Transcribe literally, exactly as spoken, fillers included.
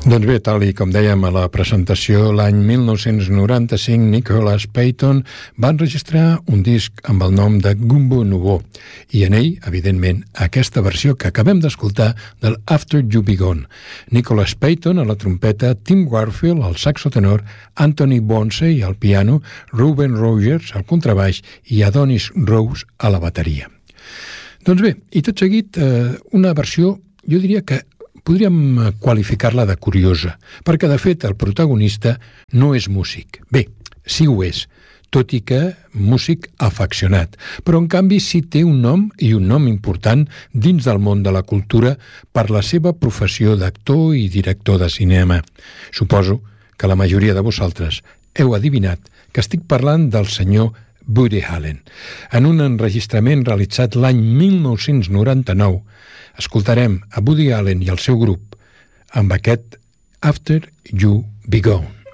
Doncs bé, tal i com dèiem a la presentació, l'any mil nou-cents noranta-cinc Nicholas Payton va enregistrar un disc amb el nom de Gumbo Nouveau i en ell, evidentment, aquesta versió que acabem d'escoltar del After You Be Gone. Nicholas Payton a la trompeta, Tim Warfield al saxo tenor, Anthony Bonsey al piano, Reuben Rogers al contrabaix i Adonis Rose a la bateria. Doncs bé, i tot seguit eh, una versió, jo diria que podríem qualificar-la de curiosa, perquè de fet el protagonista no és músic. Bé, sí ho és, tot i que músic afeccionat, però en canvi sí té un nom i un nom important dins del món de la cultura per la seva professió d'actor i director de cinema. Suposo que la majoria de vosaltres heu adivinat que estic parlant del senyor Woody Allen. En un enregistrament realitzat l'any mil nou-cents noranta-nou, escoltarem a Woody Allen i el seu grup amb aquest After You Be Gone.